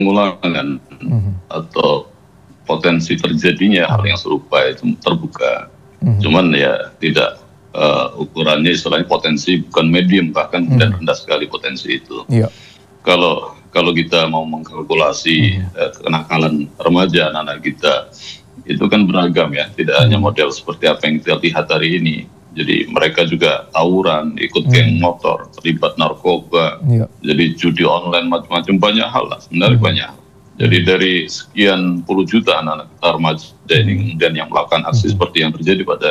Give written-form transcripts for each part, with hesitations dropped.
pengulangan atau potensi terjadinya hal yang serupa itu terbuka. Cuman ya tidak ukurannya istilahnya potensi bukan medium, bahkan dan rendah sekali potensi itu. Kalau kita mau mengkalkulasi kenakalan remaja anak-anak kita itu kan beragam ya, tidak hanya model seperti apa yang kita lihat hari ini. Jadi mereka juga tawuran, ikut geng motor, terlibat narkoba, jadi judi online, macam-macam, banyak hal lah, sebenarnya banyak. Jadi dari sekian puluh juta anak-anak remaja ini kemudian yang melakukan aksi seperti yang terjadi pada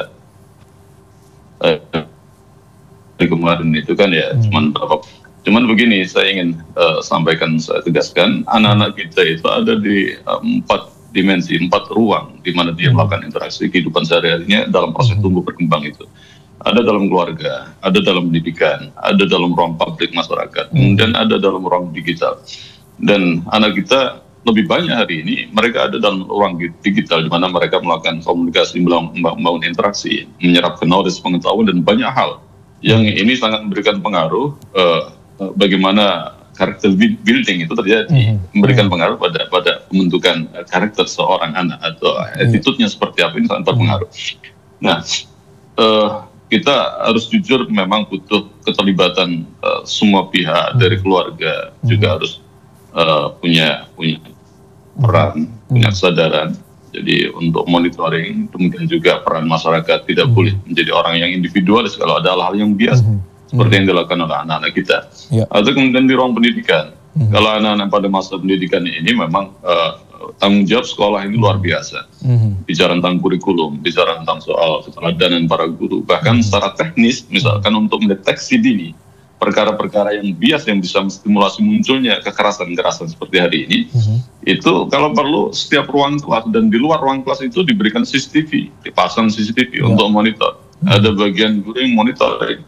kemarin itu kan ya cuman begini, saya ingin sampaikan, saya tegaskan, anak-anak kita itu ada di 4 dimensi, 4 ruang di mana dia melakukan interaksi kehidupan sehari-harinya dalam proses tumbuh berkembang itu. Ada dalam keluarga, ada dalam pendidikan, ada dalam ruang publik masyarakat, kemudian ada dalam ruang digital. Dan anak kita lebih banyak hari ini mereka ada dalam ruang digital di mana mereka melakukan komunikasi, membangun interaksi, menyerap knowledge, pengetahuan, dan banyak hal yang ini sangat memberikan pengaruh bagaimana karakter building itu terjadi, memberikan pengaruh pada pembentukan karakter seorang anak atau attitude-nya seperti apa, ini sangat berpengaruh. Nah, kita harus jujur, memang butuh keterlibatan semua pihak, dari keluarga juga harus punya peran, punya kesadaran. Jadi untuk monitoring, kemudian juga peran masyarakat, tidak boleh menjadi orang yang individualis kalau ada hal-hal yang biasa seperti yang dilakukan oleh anak-anak kita. Atau kemudian di ruang pendidikan, kalau anak-anak pada masa pendidikan ini memang tanggung jawab sekolah ini luar biasa. Bicara tentang kurikulum, bicara tentang soal keteladanan para guru, bahkan secara teknis, misalkan untuk mendeteksi dini perkara-perkara yang bias yang bisa menstimulasi munculnya kekerasan-kekerasan seperti hari ini, itu kalau perlu setiap ruang kelas dan di luar ruang kelas itu diberikan CCTV, dipasang CCTV untuk monitor. Ada bagian guru yang monitoring.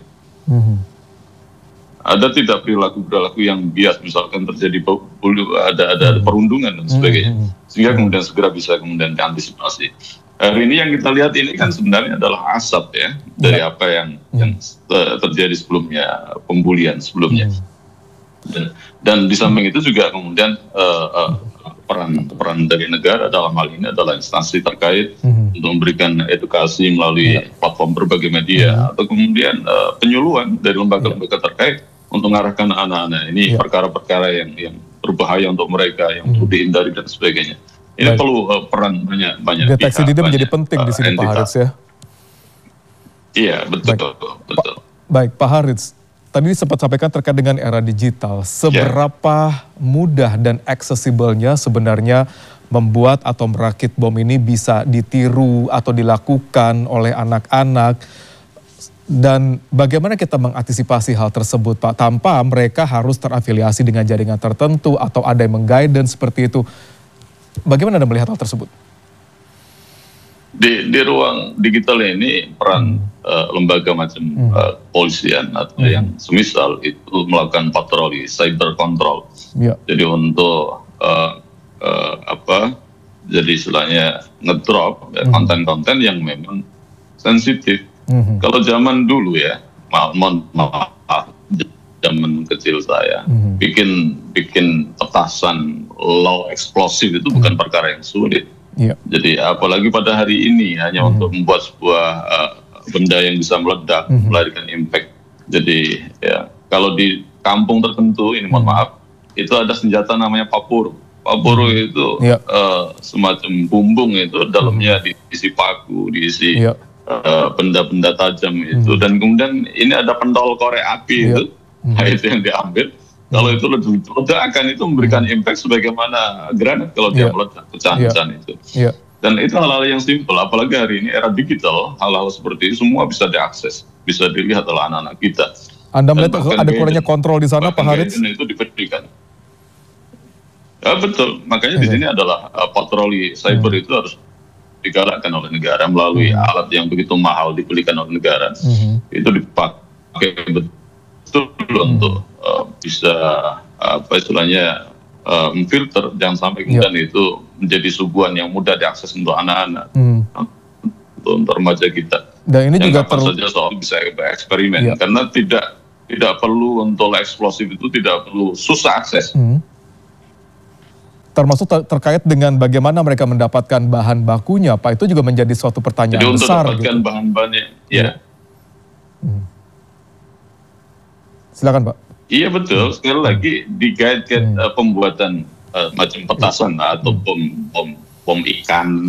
Ada tidak perilaku yang bias, misalkan terjadi ada perundungan dan sebagainya, sehingga kemudian segera bisa kemudian diantisipasi. Hari ini yang kita lihat ini kan sebenarnya adalah asap ya dari apa yang terjadi sebelumnya, pembulian sebelumnya. Dan di samping itu juga kemudian peran dari negara dalam hal ini adalah instansi terkait untuk memberikan edukasi melalui platform berbagai media, atau kemudian penyuluhan dari lembaga-lembaga terkait untuk mengarahkan anak-anak ini perkara-perkara yang berbahaya untuk mereka, yang perlu dihindari dan sebagainya. Ini perlu peran banyak deteksi dini menjadi penting di sini, Pak Harits ya. Iya, betul. Baik, Pak Harits, tadi sempat sampaikan terkait dengan era digital. Seberapa mudah dan aksesibelnya sebenarnya membuat atau merakit bom ini bisa ditiru atau dilakukan oleh anak-anak? Dan bagaimana kita mengantisipasi hal tersebut, Pak, tanpa mereka harus terafiliasi dengan jaringan tertentu atau ada yang meng-guidance seperti itu? Bagaimana Anda melihat hal tersebut? Di ruang digital ini peran lembaga macam polisian atau yang semisal itu melakukan patroli, cyber control. Jadi untuk jadi istilahnya ngedrop konten-konten yang memang sensitif. Kalau zaman dulu ya, zaman kecil saya, bikin petasan low eksplosif itu bukan perkara yang sulit. Jadi apalagi pada hari ini hanya untuk membuat sebuah benda yang bisa meledak, melahirkan impact. Jadi ya kalau di kampung tertentu ini mohon maaf, itu ada senjata namanya papuru. Papuru itu semacam bumbung itu, dalamnya diisi paku, diisi benda-benda tajam itu, dan kemudian ini ada pentol korek api itu. Nah, itu yang diambil. Kalau itu ledakan itu memberikan impact sebagaimana granat kalau dia meledak, pecahan-pecahan itu. Dan itu hal-hal yang simpel, apalagi hari ini era digital, hal-hal seperti itu semua bisa diakses, bisa dilihat oleh anak-anak kita. Anda melihat ada kurangnya kontrol di sana, Pak Harits? Itu diberikan. Ya betul, makanya di sini adalah patroli cyber itu harus digalakkan oleh negara melalui alat yang begitu mahal dibelikan oleh negara. Itu dipakai betul untuk bisa istilahnya memfilter, jangan sampai kemudian itu menjadi suguhan yang mudah diakses untuk anak-anak, untuk remaja kita. Dan ini juga saja soal bisa bereksperimen, karena tidak perlu untuk eksplosif itu tidak perlu susah akses. termasuk terkait dengan bagaimana mereka mendapatkan bahan bakunya, Pak, itu juga menjadi suatu pertanyaan Jadi besar. untuk dapatkan bahan-bahannya, ya. Silakan, Pak. Iya betul. Sekali lagi digait-gait pembuatan macam petasan atau bom ikan.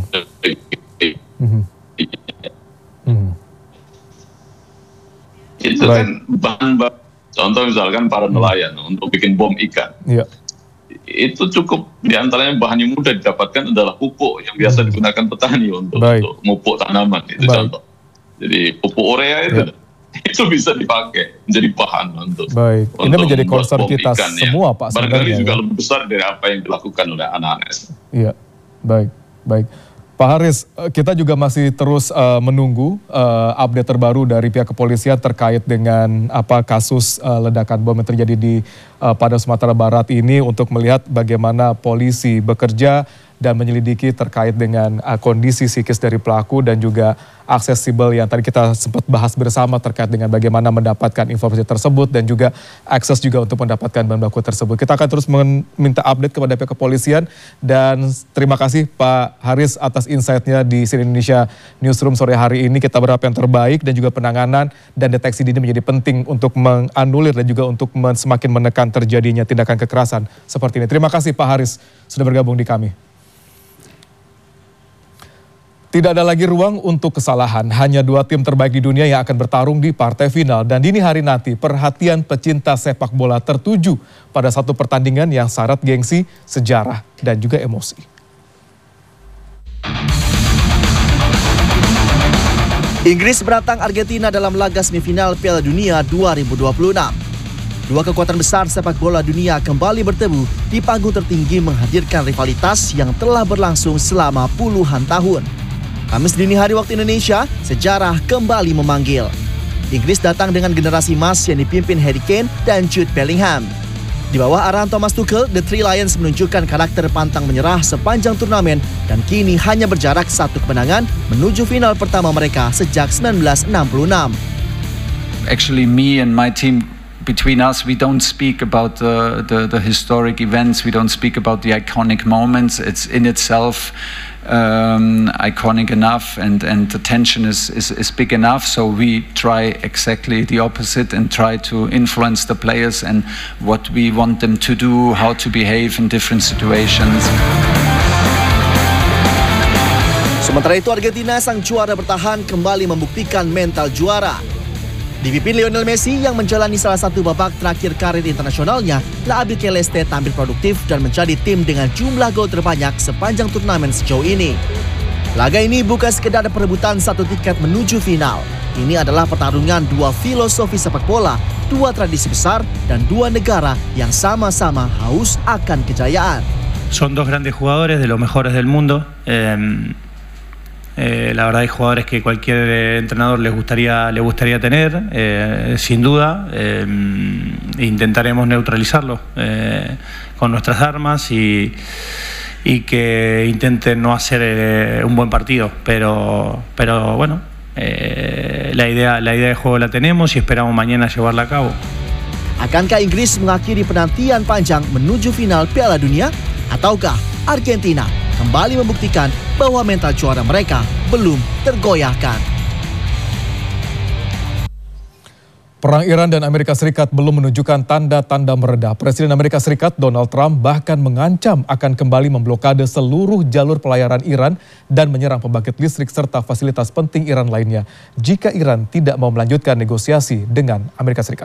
Itu kan bahan-bahan. Contoh misalkan para nelayan untuk bikin bom ikan. Iya. Itu cukup, diantaranya bahan yang mudah didapatkan adalah pupuk yang biasa digunakan petani untuk memupuk tanaman, itu contoh. Jadi pupuk urea itu bisa dipakai menjadi bahan untuk ini menjadi concern kita semua, Pak. Barangkali juga lebih besar dari apa yang dilakukan oleh anak-anak. Iya, baik. Pak Haris, kita juga masih terus menunggu update terbaru dari pihak kepolisian terkait dengan kasus ledakan bom yang terjadi di pada Sumatera Barat ini, untuk melihat bagaimana polisi bekerja dan menyelidiki terkait dengan kondisi psikis dari pelaku dan juga aksesibel yang tadi kita sempat bahas bersama terkait dengan bagaimana mendapatkan informasi tersebut dan juga akses juga untuk mendapatkan bahan baku tersebut. Kita akan terus meminta update kepada pihak kepolisian, dan terima kasih Pak Haris atas insight-nya di CNN Indonesia Newsroom sore hari ini. Kita berharap yang terbaik, dan juga penanganan dan deteksi dini menjadi penting untuk menganulir dan juga untuk semakin menekan terjadinya tindakan kekerasan seperti ini. Terima kasih Pak Haris sudah bergabung di kami. Tidak ada lagi ruang untuk kesalahan, hanya 2 tim terbaik di dunia yang akan bertarung di partai final. Dan dini hari nanti, perhatian pecinta sepak bola tertuju pada satu pertandingan yang syarat gengsi, sejarah, dan juga emosi. Inggris menantang Argentina dalam laga semifinal Piala Dunia 2026. Dua kekuatan besar sepak bola dunia kembali bertemu di panggung tertinggi, menghadirkan rivalitas yang telah berlangsung selama puluhan tahun. Kamis dini hari waktu Indonesia, sejarah kembali memanggil. Inggris datang dengan generasi emas yang dipimpin Harry Kane dan Jude Bellingham. Di bawah arahan Thomas Tuchel, The Three Lions menunjukkan karakter pantang menyerah sepanjang turnamen dan kini hanya berjarak 1 kemenangan menuju final pertama mereka sejak 1966. Actually, me and my team, between us, we don't speak about the historic events. We don't speak about the iconic moments. It's in itself iconic enough, and the tension is big enough. So we try exactly the opposite and try to influence the players and what we want them to do, how to behave in different situations. Sementara itu Argentina, sang juara bertahan, kembali membuktikan mental juara. Dipimpin Lionel Messi yang menjalani salah satu babak terakhir karir internasionalnya, La Albiceleste tampil produktif dan menjadi tim dengan jumlah gol terbanyak sepanjang turnamen sejauh ini. Laga ini bukan sekedar perebutan 1 tiket menuju final. Ini adalah pertarungan 2 filosofi sepak bola, 2 tradisi besar, dan 2 negara yang sama-sama haus akan kejayaan. Son 2 grandes jugadores de los mejores del mundo. La verdad hay jugadores que cualquier entrenador le gustaría tener, sin duda. Intentaremos neutralizarlos con nuestras armas y que intenten no hacer un buen partido, pero bueno, la idea de juego la tenemos y esperamos mañana llevarla a cabo. Akankah Inggris mengakhiri penantian panjang menuju final Piala Dunia, ataukah Argentina kembali membuktikan bahwa mental juara mereka belum tergoyahkan? Perang Iran dan Amerika Serikat belum menunjukkan tanda-tanda mereda. Presiden Amerika Serikat Donald Trump bahkan mengancam akan kembali memblokade seluruh jalur pelayaran Iran dan menyerang pembangkit listrik serta fasilitas penting Iran lainnya jika Iran tidak mau melanjutkan negosiasi dengan Amerika Serikat.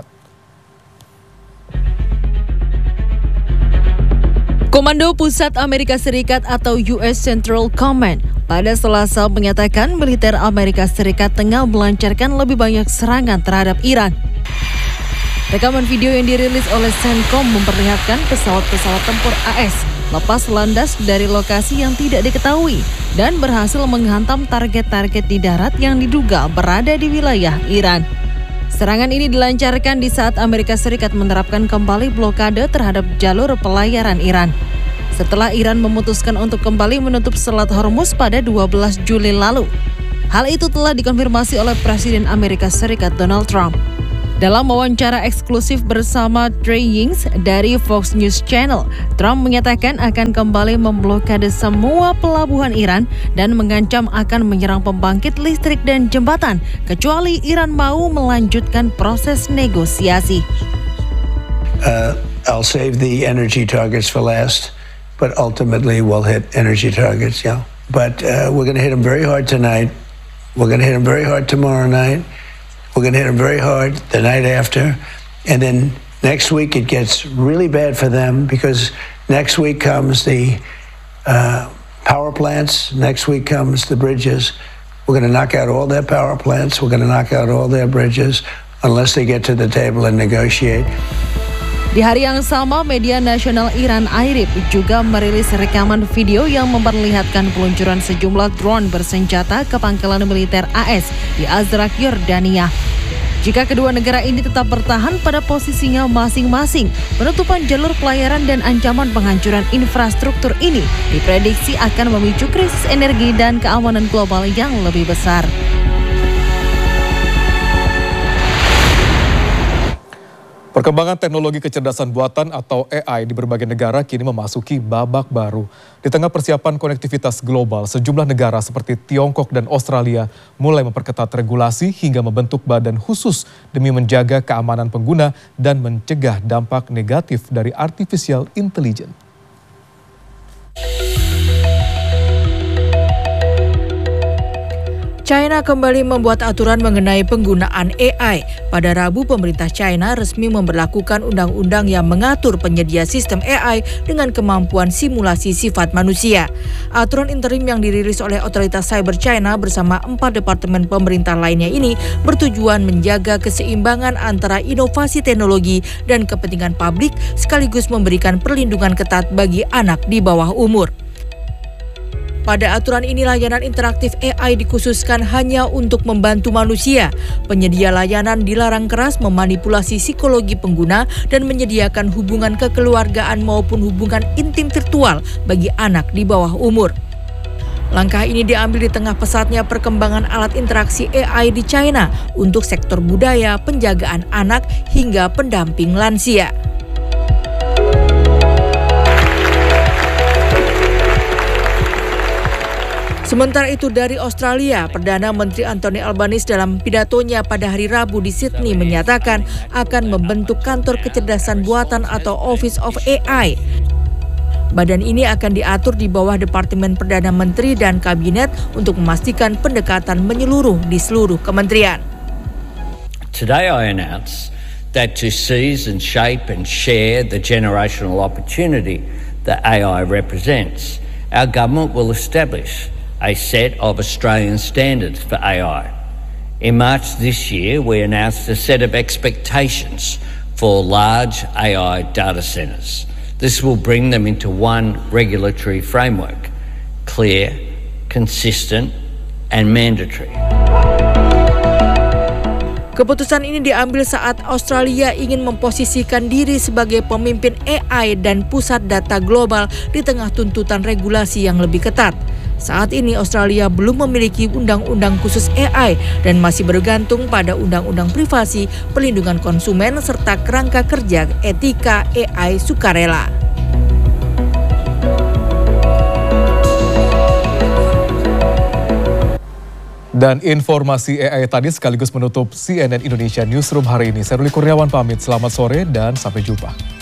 Komando Pusat Amerika Serikat atau US Central Command pada Selasa menyatakan militer Amerika Serikat tengah melancarkan lebih banyak serangan terhadap Iran. Rekaman video yang dirilis oleh CENTCOM memperlihatkan pesawat-pesawat tempur AS lepas landas dari lokasi yang tidak diketahui dan berhasil menghantam target-target di darat yang diduga berada di wilayah Iran. Serangan ini dilancarkan di saat Amerika Serikat menerapkan kembali blokade terhadap jalur pelayaran Iran. Setelah Iran memutuskan untuk kembali menutup Selat Hormuz pada 12 Juli lalu. Hal itu telah dikonfirmasi oleh Presiden Amerika Serikat Donald Trump. Dalam wawancara eksklusif bersama Trey Yings dari Fox News Channel, Trump menyatakan akan kembali memblokade semua pelabuhan Iran dan mengancam akan menyerang pembangkit listrik dan jembatan, kecuali Iran mau melanjutkan proses negosiasi. I'll save the energy targets for last, but ultimately we'll hit energy targets, yeah. But we're going to hit them very hard tonight. We're going to hit them very hard tomorrow night. We're going to hit them very hard the night after. And then next week it gets really bad for them because next week comes the power plants. Next week comes the bridges. We're going to knock out all their power plants. We're going to knock out all their bridges unless they get to the table and negotiate. Di hari yang sama, media nasional Iran IRIB juga merilis rekaman video yang memperlihatkan peluncuran sejumlah drone bersenjata ke pangkalan militer AS di Azraq, Yordania. Jika kedua negara ini tetap bertahan pada posisinya masing-masing, penutupan jalur pelayaran dan ancaman penghancuran infrastruktur ini diprediksi akan memicu krisis energi dan keamanan global yang lebih besar. Perkembangan teknologi kecerdasan buatan atau AI di berbagai negara kini memasuki babak baru. Di tengah persiapan konektivitas global, sejumlah negara seperti Tiongkok dan Australia mulai memperketat regulasi hingga membentuk badan khusus demi menjaga keamanan pengguna dan mencegah dampak negatif dari artificial intelligence. China kembali membuat aturan mengenai penggunaan AI. Pada Rabu, pemerintah China resmi memberlakukan undang-undang yang mengatur penyedia sistem AI dengan kemampuan simulasi sifat manusia. Aturan interim yang dirilis oleh otoritas cyber China bersama 4 departemen pemerintah lainnya ini bertujuan menjaga keseimbangan antara inovasi teknologi dan kepentingan publik sekaligus memberikan perlindungan ketat bagi anak di bawah umur. Pada aturan ini, layanan interaktif AI dikhususkan hanya untuk membantu manusia. Penyedia layanan dilarang keras memanipulasi psikologi pengguna dan menyediakan hubungan kekeluargaan maupun hubungan intim virtual bagi anak di bawah umur. Langkah ini diambil di tengah pesatnya perkembangan alat interaksi AI di China untuk sektor budaya, penjagaan anak, hingga pendamping lansia. Sementara itu dari Australia, Perdana Menteri Anthony Albanese dalam pidatonya pada hari Rabu di Sydney menyatakan akan membentuk kantor kecerdasan buatan atau Office of AI. Badan ini akan diatur di bawah Departemen Perdana Menteri dan Kabinet untuk memastikan pendekatan menyeluruh di seluruh kementerian. Today I announce that to seize and shape and share the generational opportunity that AI represents, our government will establish a set of Australian standards for AI. In March this year, we announced a set of expectations for large AI data centres. This will bring them into one regulatory framework, clear, consistent and mandatory. Keputusan ini diambil saat Australia ingin memposisikan diri sebagai pemimpin AI dan pusat data global di tengah tuntutan regulasi yang lebih ketat. Saat ini Australia belum memiliki undang-undang khusus AI dan masih bergantung pada undang-undang privasi, perlindungan konsumen, serta kerangka kerja etika AI sukarela. Dan informasi AI tadi sekaligus menutup CNN Indonesia Newsroom hari ini. Saya Ruli Kurniawan pamit, selamat sore dan sampai jumpa.